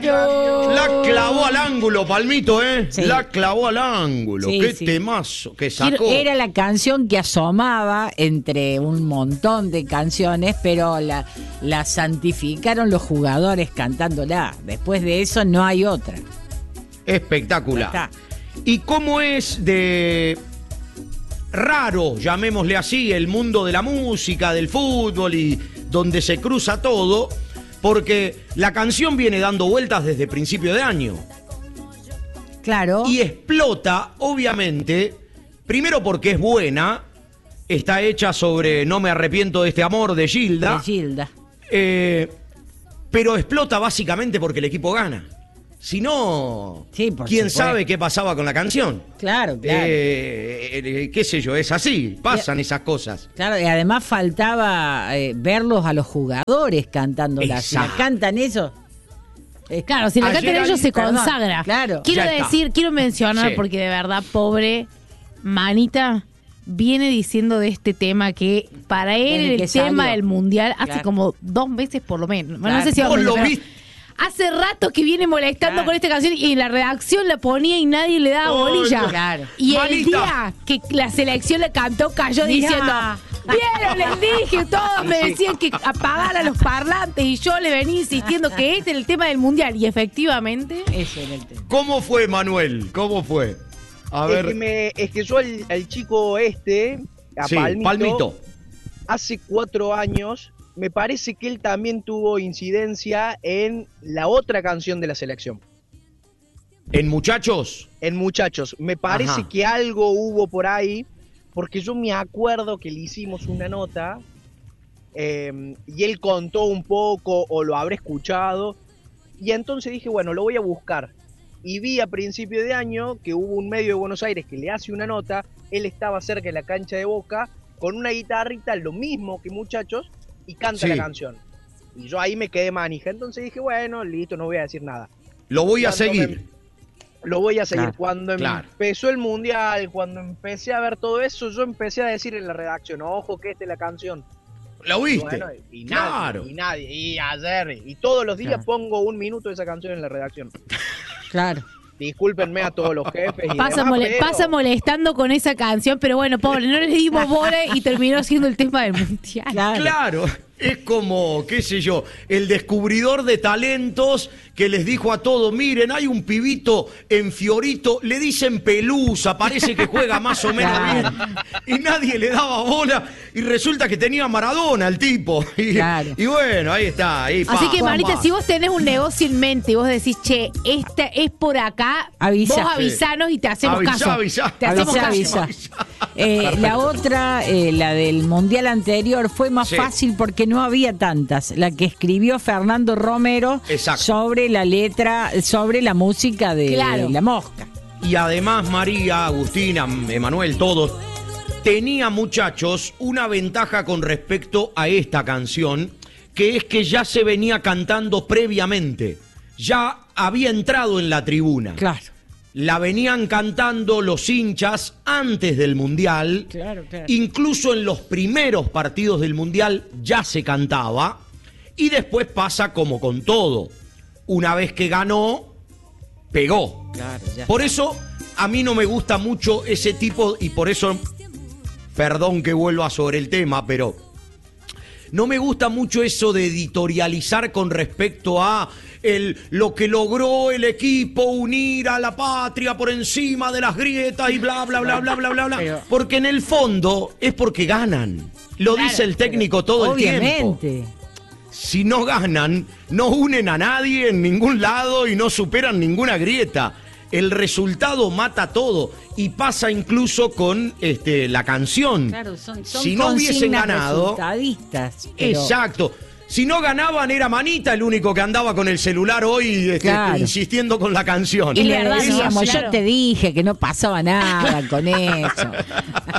Claro. La clavó al ángulo, Palmito, ¿eh? Sí. La clavó al ángulo. Sí, Qué sí. temazo que sacó. Era la canción que asomaba entre un montón de canciones, pero la santificaron los jugadores cantándola. Después de eso no hay otra. Espectacular. Ya está. ¿Y cómo es de raro, llamémosle así, el mundo de la música, del fútbol y donde se cruza todo? Porque la canción viene dando vueltas desde principio de año. Claro. Y explota, obviamente, primero porque es buena, está hecha sobre No me arrepiento de este amor de Gilda, De Gilda. pero explota básicamente porque el equipo gana. Si no, Sí, por ¿quién supuesto. sabe qué pasaba con la canción? Claro. Qué sé yo, es así, pasan esas cosas. Claro, y además faltaba verlos a los jugadores cantándola. Si la Exacto. cantan eso. Claro, si la Ayer cantan ellos se perdón, consagra. claro. Quiero Ya está. decir, quiero mencionar, Sí. porque de verdad, pobre Manita viene diciendo de este tema que para él Desde el que tema salió. del mundial hace Claro. como 2 meses por lo menos. Bueno, Claro. no sé si Vos dos meses, lo pero viste. hace rato que viene molestando Claro. con esta canción y en la redacción la ponía y nadie le daba Oh, bolilla. claro. Y el Manita. día que la selección le cantó, cayó Mirá. diciendo: vieron, les dije, todos me decían que apagaran los parlantes y yo le venía insistiendo que este era el tema del mundial. Y efectivamente, Ese era el tema. ¿Cómo fue, Manuel? ¿Cómo fue? A ver. Es que yo al chico a Sí, Palmito, Palmito. hace 4 años, me parece que él también tuvo incidencia en la otra canción de la selección. ¿En Muchachos? En Muchachos, me parece Ajá. que algo hubo por ahí, porque yo me acuerdo que le hicimos una nota y él contó un poco o lo habré escuchado, y entonces dije, bueno, lo voy a buscar. Y vi a principio de año que hubo un medio de Buenos Aires que le hace una nota, él estaba cerca de la cancha de Boca, con una guitarrita, lo mismo que Muchachos, y canta Sí. la canción. Y yo ahí me quedé manija, entonces dije, bueno, listo, no voy a decir nada. Lo voy a Cuando seguir. Lo voy a seguir. Claro, Cuando claro. empezó el mundial, cuando empecé a ver todo eso, yo empecé a decir en la redacción, ojo que esta es la canción. ¿Lo viste? Bueno, y Claro. nadie, y ayer, y todos los días Claro. pongo 1 minuto de esa canción en la redacción. Claro. Discúlpenme a todos los jefes y pasa, demás, pero pasa molestando con esa canción, pero bueno, pobre, no le dimos bola y terminó siendo el tema del mundial. Claro. Claro, es como, qué sé yo, el descubridor de talentos que les dijo a todos, miren, hay un pibito en Fiorito, le dicen Pelusa, parece que juega más o menos Claro. bien, y nadie le daba bola, y resulta que tenía Maradona el tipo. Y, Claro. y bueno, ahí está. Ahí, Así pa, que, pa, Marita, pa. si vos tenés un negocio en mente y vos decís, che, esta es por acá, Avisa. vos avisanos y te hacemos Avisá, caso. avisá. Te hacemos Avisa, caso. avisa. La otra, la del mundial anterior, fue más Sí. fácil porque no había tantas. La que escribió Fernando Romero Exacto. sobre la letra, sobre la música de Claro. La Mosca. Y además María, Agustina, Emanuel, todos, tenía, muchachos, una ventaja con respecto a esta canción, que es que ya se venía cantando previamente, ya había entrado en la tribuna. Claro. La venían cantando los hinchas antes del Mundial, Claro. incluso en los primeros partidos del Mundial ya se cantaba, y después pasa como con todo, una vez que ganó, pegó. Claro, ya. Por eso a mí no me gusta mucho ese tipo, y por eso, perdón que vuelva sobre el tema, pero no me gusta mucho eso de editorializar con respecto a lo que logró el equipo unir a la patria por encima de las grietas y bla, bla, bla, bla, bla, bla, bla. Pero- Porque en el fondo es porque ganan. Lo Claro, dice el técnico todo el tiempo. Obviamente. Si no ganan, no unen a nadie en ningún lado y no superan ninguna grieta. El resultado mata todo y pasa incluso con la canción. Claro, son si no hubiesen consignas ganado, resultadistas, pero- exacto. Si no ganaban era Manita el único que andaba con el celular hoy Claro. insistiendo con la canción. Y le verdad, decíamos, claro. yo te dije que no pasaba nada con eso.